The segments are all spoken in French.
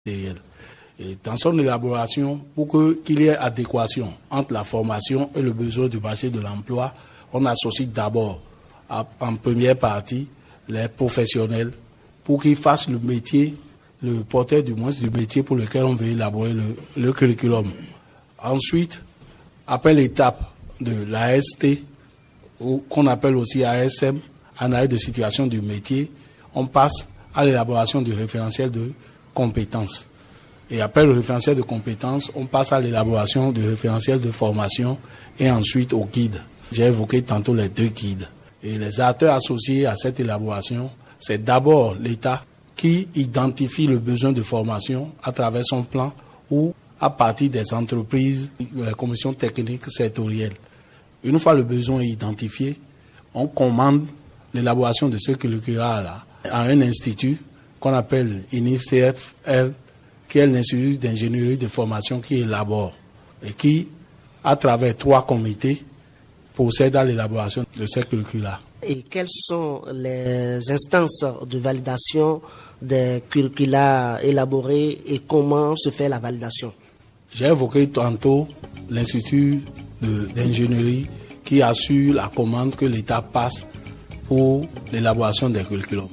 Et dans son élaboration, pour qu'il y ait adéquation entre la formation et le besoin du marché de l'emploi, on associe d'abord en première partie les professionnels pour qu'ils fassent le métier, le porteur du moins du métier pour lequel on veut élaborer le curriculum. Ensuite, après l'étape de l'AST, qu'on appelle aussi ASM, analyse de situation du métier, on passe à l'élaboration du référentiel de compétences. Et après le référentiel de compétences, on passe à l'élaboration du référentiel de formation et ensuite au guide. J'ai évoqué tantôt les 2 guides. Et les acteurs associés à cette élaboration, c'est d'abord l'État qui identifie le besoin de formation à travers son plan ou à partir des entreprises, les commissions techniques sectorielles. Une fois le besoin identifié, on commande l'élaboration de ce curricula-là à un institut qu'on appelle INIFCFL, qui est l'Institut d'ingénierie de formation qui élabore et qui, à travers 3 comités, procède à l'élaboration de ces curricula. Et quelles sont les instances de validation des curricula élaborés et comment se fait la validation? J'ai évoqué tantôt l'Institut d'ingénierie qui assure la commande que l'État passe pour l'élaboration des curriculums.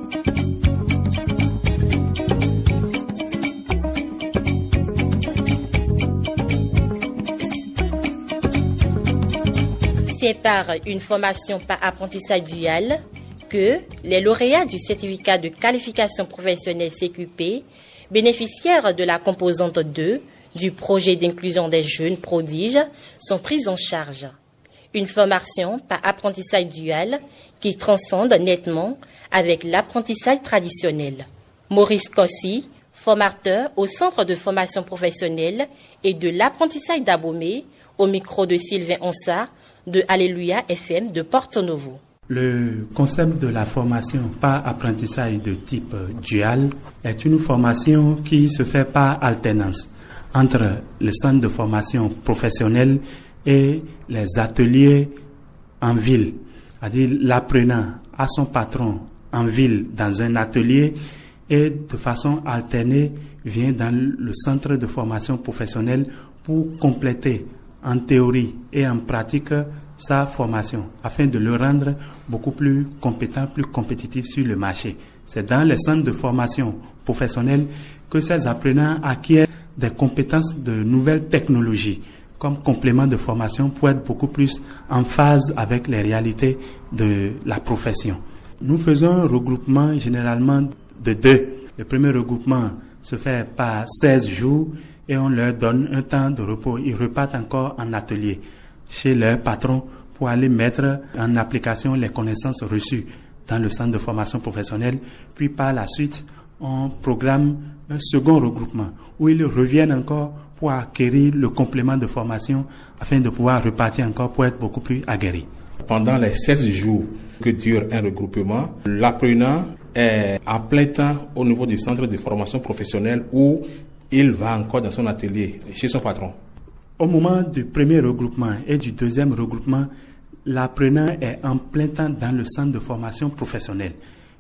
C'est par une formation par apprentissage dual que les lauréats du certificat de qualification professionnelle CQP, bénéficiaires de la composante 2 du projet d'inclusion des jeunes prodiges, sont pris en charge. Une formation par apprentissage dual qui transcende nettement avec l'apprentissage traditionnel. Maurice Kossi, formateur au Centre de formation professionnelle et de l'apprentissage d'Abomey, au micro de Sylvain Onsa, de Alléluia FM de Porto Novo. Le concept de la formation par apprentissage de type dual est une formation qui se fait par alternance entre le centre de formation professionnelle et les ateliers en ville. C'est-à-dire l'apprenant a son patron en ville dans un atelier et de façon alternée vient dans le centre de formation professionnelle pour compléter en théorie et en pratique sa formation afin de le rendre beaucoup plus compétent, plus compétitif sur le marché. C'est dans les centres de formation professionnelle que ces apprenants acquièrent des compétences de nouvelles technologies comme complément de formation pour être beaucoup plus en phase avec les réalités de la profession. Nous faisons un regroupement généralement de 2. Le premier regroupement se fait par 16 jours et on leur donne un temps de repos. Ils repartent encore en atelier chez leur patron pour aller mettre en application les connaissances reçues dans le centre de formation professionnelle. Puis par la suite, on programme un second regroupement où ils reviennent encore pour acquérir le complément de formation afin de pouvoir repartir encore pour être beaucoup plus aguerris. Pendant les 16 jours que dure un regroupement, l'apprenant est en plein temps au niveau du centre de formation professionnelle où il va encore dans son atelier chez son patron. Au moment du premier regroupement et du deuxième regroupement, l'apprenant est en plein temps dans le centre de formation professionnelle.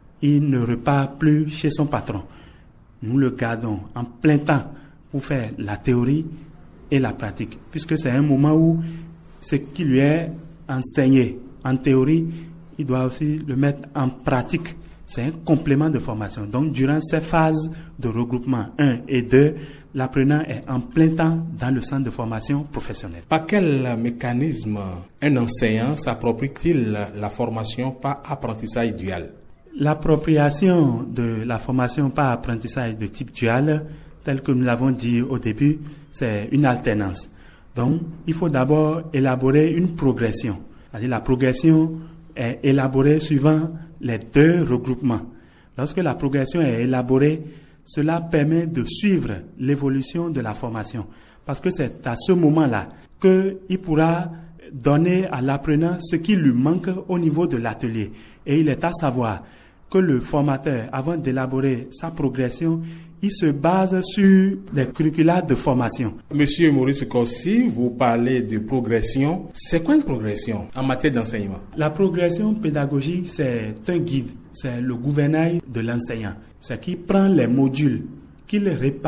Il ne repart plus chez son patron. Nous le gardons en plein temps pour faire la théorie et la pratique, puisque c'est un moment où ce qui lui est enseigné en théorie, il doit aussi le mettre en pratique. C'est un complément de formation. Donc, durant ces phases de regroupement 1 et 2, l'apprenant est en plein temps dans le centre de formation professionnelle. Par quel mécanisme un enseignant s'approprie-t-il la formation par apprentissage dual? L'appropriation de la formation par apprentissage de type dual, tel que nous l'avons dit au début, c'est une alternance. Donc, il faut d'abord élaborer une progression. C'est-à-dire la progression est élaborée suivant les 2 regroupements. Lorsque la progression est élaborée, cela permet de suivre l'évolution de la formation. Parce que c'est à ce moment-là qu'il pourra donner à l'apprenant ce qui lui manque au niveau de l'atelier. Et il est à savoir que le formateur, avant d'élaborer sa progression, il se base sur des curricula de formation. Monsieur Maurice Kossi, vous parlez de progression. C'est quoi une progression en matière d'enseignement? La progression pédagogique, c'est un guide, c'est le gouvernail de l'enseignant. C'est qui prend les modules qu'il répare